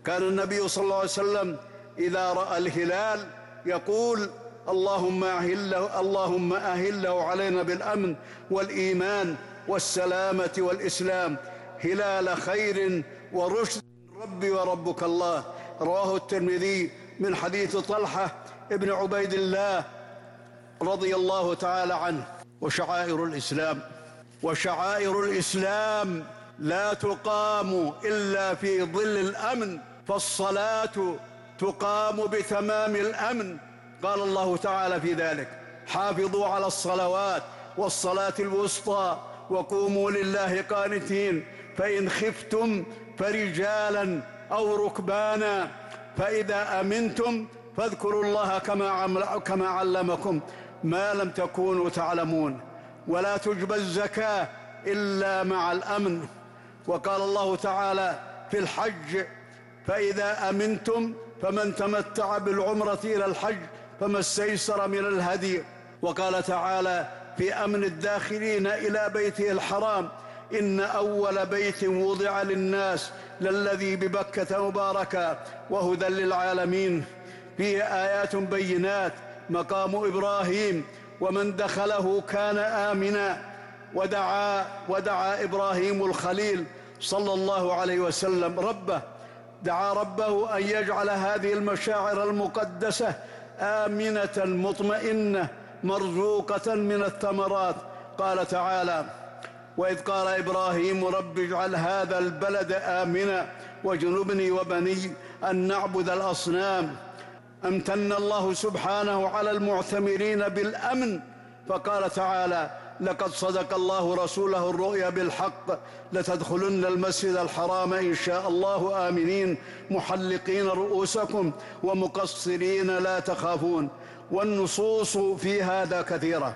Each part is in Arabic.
كان النبي صلى الله عليه وسلم إذا رأى الهلال يقول: اللهم أهله علينا بالأمن والإيمان والسلامة والإسلام، هلال خير ورشد ربي وربك الله. رواه الترمذي من حديث طلحة ابن عبيد الله رضي الله تعالى عنه. وشعائر الإسلام لا تقام إلا في ظل الأمن، فالصلاة تقام بتمام الأمن. قال الله تعالى في ذلك: حافظوا على الصلوات والصلاة الوسطى وقوموا لله قانتين، فإن خفتم فرجالا أو ركبانا، فإذا أمنتم فاذكروا الله كما علمكم ما لم تكونوا تعلمون. ولا تجبى الزكاة إلا مع الأمن. وقال الله تعالى في الحج: فإذا أمنتم فمن تمتع بالعمرة إلى الحج فما استيسر من الهدي. وقال تعالى في أمن الداخلين إلى بيته الحرام: إن أول بيت وضع للناس للذي ببكة مباركا وهدى للعالمين، فيه آيات بينات مقام إبراهيم، ومن دخله كان آمنا. ودعا إبراهيم الخليل صلى الله عليه وسلم دعا ربه أن يجعل هذه المشاعر المقدسة آمنة مطمئنة مرزوقة من الثمرات. قال تعالى: وإذ قال إبراهيم رب اجعل هذا البلد آمنا واجنبني وبني أن نعبد الأصنام. امتن الله سبحانه على المعتمرين بالأمن، فقال تعالى: لقد صدق الله رسوله الرؤيا بالحق لتدخلن المسجد الحرام إن شاء الله آمنين محلقين رؤوسكم ومقصرين لا تخافون. والنصوص في هذا كثيرة.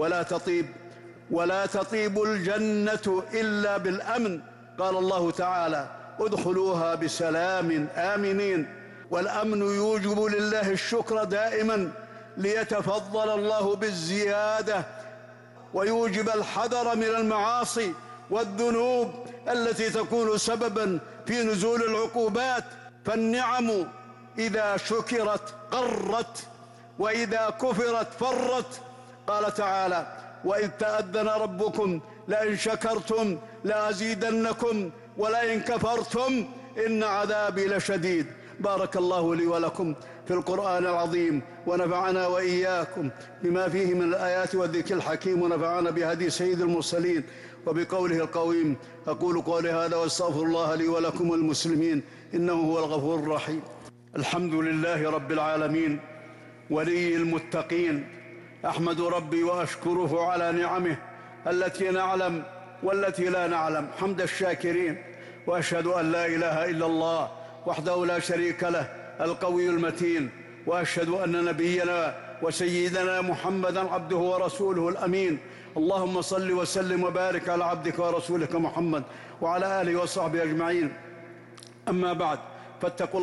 ولا تطيب الجنة إلا بالأمن. قال الله تعالى: ادخلوها بسلام آمنين. والأمن يوجب لله الشكر دائما ليتفضل الله بالزيادة، ويوجب الحذر من المعاصي والذنوب التي تكون سببا في نزول العقوبات. فالنعم إذا شكرت قرت، وإذا كفرت فرت. قال تعالى: وإذ تأذن ربكم لئن شكرتم لأزيدنكم ولئن كفرتم إن عذابي لشديد. بارك الله لي ولكم في القرآن العظيم، ونفعنا وإياكم بما فيه من الآيات والذكر الحكيم، ونفعنا بهدي سيد المرسلين وبقوله القويم. أقول قولي هذا واستغفر الله لي ولكم المسلمين، إنه هو الغفور الرحيم. الحمد لله رب العالمين ولي المتقين. أحمد ربي وأشكره على نعمه التي نعلم والتي لا نعلم حمد الشاكرين. وأشهد أن لا إله إلا الله وحده لا شريك له القوي المتين. وأشهد أن نبينا وسيدنا محمدًا عبده ورسوله الأمين. اللهم صل وسلم وبارك على عبدك ورسولك محمد وعلى آله وصحبه أجمعين. أما بعد، فاتقوا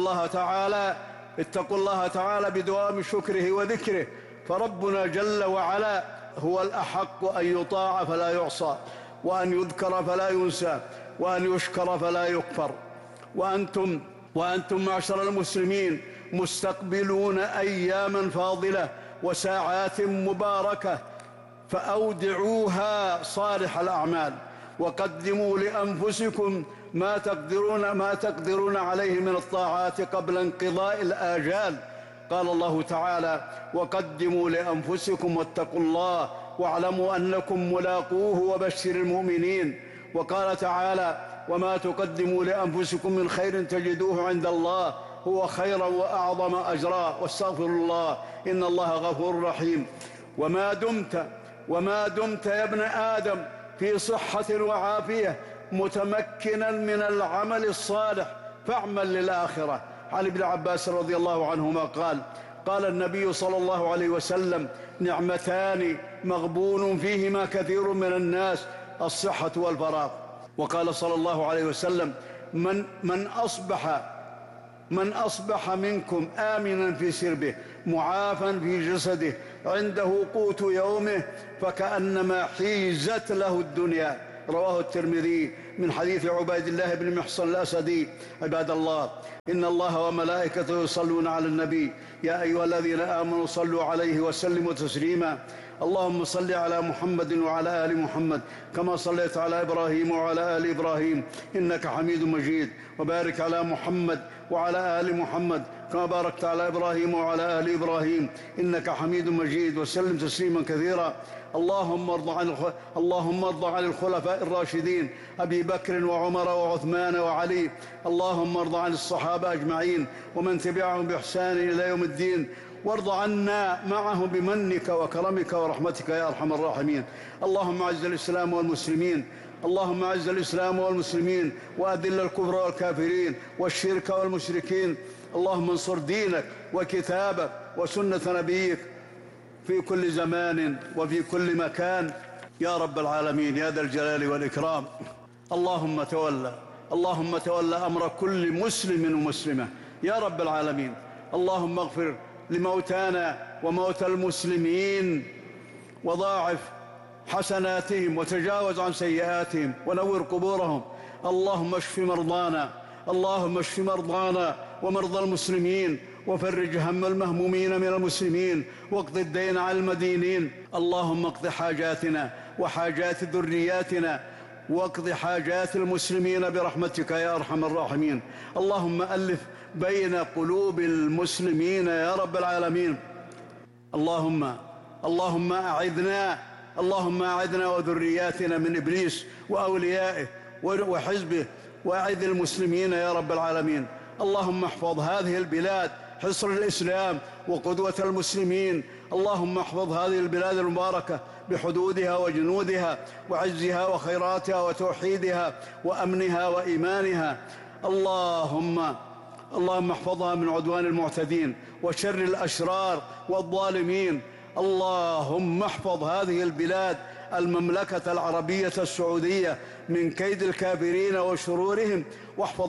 الله تعالى بدوام شكره وذكره، فربنا جل وعلا هو الأحق أن يطاع فلا يعصى، وأن يذكر فلا ينسى، وأن يشكر فلا يكفر. وأنتم معشر المسلمين مستقبلون أياما فاضلة وساعات مباركة، فأودعوها صالح الأعمال، وقدموا لأنفسكم ما تقدرون عليه من الطاعات قبل انقضاء الآجال. قال الله تعالى: وقدموا لأنفسكم واتقوا الله واعلموا أنكم ملاقوه وبشر المؤمنين. وقال تعالى: وما تقدموا لأنفسكم من خير تجدوه عند الله هو خيرا وأعظم أجرا واستغفروا الله إن الله غفور رحيم. وما دمت يا ابن آدم في صحة وعافية متمكنا من العمل الصالح فاعمل للآخرة. عن ابن عباس رضي الله عنهما قال النبي صلى الله عليه وسلم: نعمتان مغبون فيهما كثير من الناس، الصحة والفراغ. وقال صلى الله عليه وسلم: من أصبح منكم آمنا في سربه معافا في جسده عنده قوت يومه فكأنما حيزت له الدنيا. رواه الترمذي من حديث عبيد الله بن محصن الأسدي. عباد الله، إن الله وملائكته يصلون على النبي، يا أيها الذين آمنوا صلوا عليه وسلموا تسليما. اللهم صل على محمد وعلى آل محمد كما صليت على إبراهيم وعلى آل إبراهيم إنك حميد مجيد، وبارك على محمد وعلى آل محمد كما باركت على إبراهيم وعلى آل إبراهيم إنك حميد مجيد، وسلم تسليما كثيرا. اللهم ارض عن الخلفاء الراشدين أبي بكر وعمر وعثمان وعلي. اللهم ارض عن الصحابة أجمعين ومن تبعهم بإحسان إلى يوم الدين، وارض عنا معهم بمنك وكرمك ورحمتك يا أرحم الراحمين. اللهم أعز الإسلام والمسلمين، اللهم أعز الإسلام والمسلمين وأذل الكفر والكافرين والشرك والمشركين. اللهم انصر دينك وكتابك وسنة نبيك في كل زمان وفي كل مكان يا رب العالمين يا ذا الجلال والإكرام. اللهم تولى أمر كل مسلم ومسلمة يا رب العالمين. اللهم اغفر لموتانا وموتى المسلمين، وضاعف حسناتهم وتجاوز عن سيئاتهم ونور قبورهم. اللهم اشف مرضانا ومرضى المسلمين، وفرج هم المهمومين من المسلمين، واقض الدين عن المدينين. اللهم اقض حاجاتنا وحاجات ذرياتنا، واقض حاجات المسلمين برحمتك يا أرحم الراحمين. اللهم ألف بين قلوب المسلمين يا رب العالمين. اللهم أعذنا وذرياتنا من إبليس وأوليائه وحزبه، وأعذ المسلمين يا رب العالمين. اللهم احفظ هذه البلاد حصر الإسلام وقدوة المسلمين. اللهم احفظ هذه البلاد المباركة بحدودها وجنودها وعزها وخيراتها وتوحيدها وأمنها وإيمانها. اللهم احفظها من عدوان المعتدين وشر الأشرار والظالمين. اللهم احفظ هذه البلاد المملكة العربية السعودية من كيد الكافرين وشرورهم، واحفظ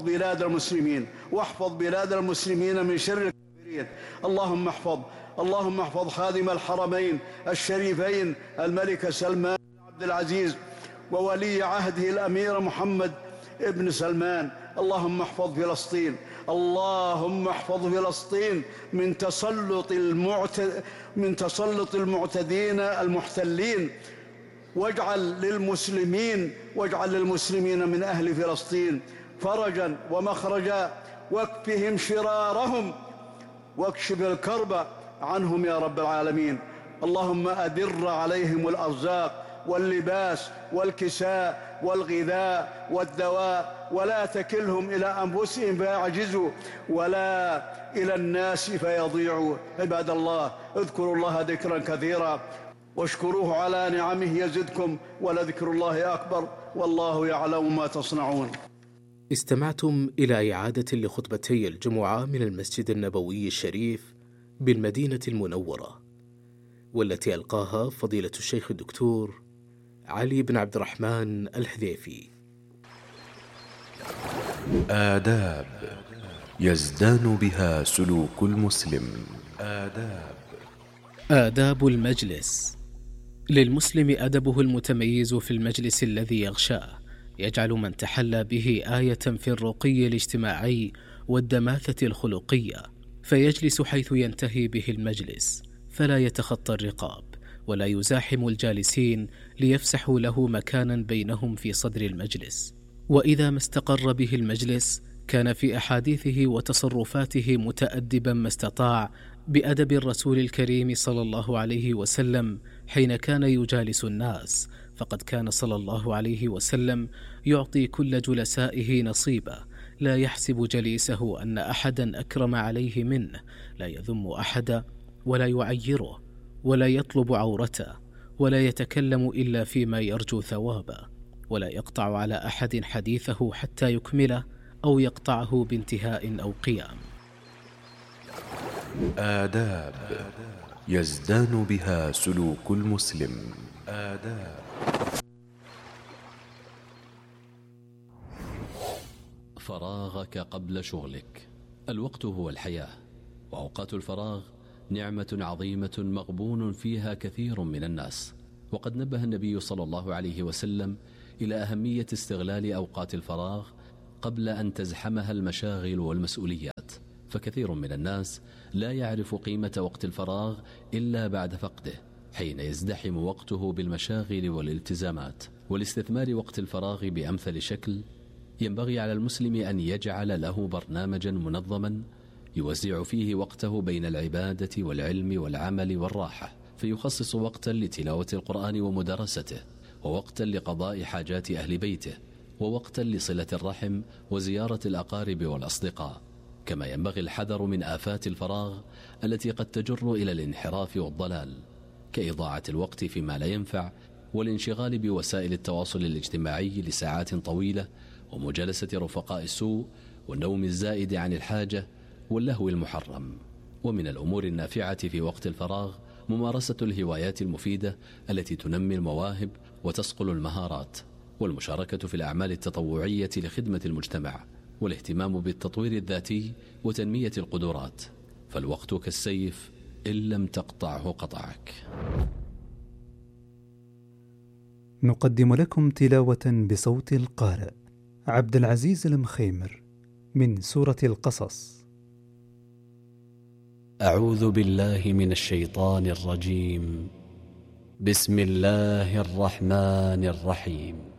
بلاد المسلمين من شر الكافرين. اللهم احفظ خادم الحرمين الشريفين الملك سلمان بن عبد العزيز وولي عهده الأمير محمد ابن سلمان. اللهم احفظ فلسطين من تسلط المعتدين المحتلين، واجعل للمسلمين من أهل فلسطين فرجا ومخرجا، واكفهم شرارهم واكشف الكرب عنهم يا رب العالمين. اللهم أدر عليهم الأرزاق واللباس والكساء والغذاء والدواء، ولا تكلهم إلى أنفسهم فيعجزوا ولا إلى الناس فيضيعوا. عباد الله، اذكروا الله ذكرا كثيرا واشكروه على نعمه يزدكم، ولذكر الله أكبر، والله يعلم ما تصنعون. استمعتم إلى إعادة لخطبتي الجمعة من المسجد النبوي الشريف بالمدينة المنورة، والتي ألقاها فضيلة الشيخ الدكتور علي بن عبد الرحمن الحذيفي. آداب يزدان بها سلوك المسلم. آداب المجلس. للمسلم أدبه المتميز في المجلس الذي يغشاه، يجعل من تحلى به آية في الرقي الاجتماعي والدماثة الخلقية، فيجلس حيث ينتهي به المجلس، فلا يتخطى الرقاب ولا يزاحم الجالسين ليفسحوا له مكانا بينهم في صدر المجلس. وإذا ما استقر به المجلس كان في أحاديثه وتصرفاته متأدبا ما استطاع بأدب الرسول الكريم صلى الله عليه وسلم حين كان يجالس الناس، فقد كان صلى الله عليه وسلم يعطي كل جلسائه نصيبه، لا يحسب جليسه أن أحدا أكرم عليه منه، لا يذم أحدا ولا يعيره ولا يطلب عورته، ولا يتكلم إلا فيما يرجو ثوابه، ولا يقطع على أحد حديثه حتى يكمله أو يقطعه بانتهاء أو قيام. آداب يزدان بها سلوك المسلم. فراغك قبل شغلك. الوقت هو الحياة، وأوقات الفراغ نعمة عظيمة مغبون فيها كثير من الناس. وقد نبه النبي صلى الله عليه وسلم إلى أهمية استغلال أوقات الفراغ قبل أن تزحمها المشاغل والمسؤوليات، فكثير من الناس لا يعرف قيمة وقت الفراغ إلا بعد فقده، حين يزدحم وقته بالمشاغل والالتزامات. والاستثمار وقت الفراغ بأمثل شكل ينبغي على المسلم أن يجعل له برنامجا منظما يوزع فيه وقته بين العبادة والعلم والعمل والراحة، فيخصص وقتا لتلاوة القرآن ومدارسته، ووقتا لقضاء حاجات أهل بيته، ووقتا لصلة الرحم وزيارة الأقارب والأصدقاء. كما ينبغي الحذر من آفات الفراغ التي قد تجر إلى الانحراف والضلال، كإضاعة الوقت فيما لا ينفع، والانشغال بوسائل التواصل الاجتماعي لساعات طويلة، ومجالسة رفقاء السوء، والنوم الزائد عن الحاجة، واللهو المحرم. ومن الأمور النافعة في وقت الفراغ ممارسة الهوايات المفيدة التي تنمي المواهب وتصقل المهارات، والمشاركة في الأعمال التطوعية لخدمة المجتمع، والاهتمام بالتطوير الذاتي وتنمية القدرات، فالوقت كالسيف إن لم تقطعه قطعك. نقدم لكم تلاوة بصوت القارئ عبد العزيز المخيمر من سورة القصص. أعوذ بالله من الشيطان الرجيم. بسم الله الرحمن الرحيم.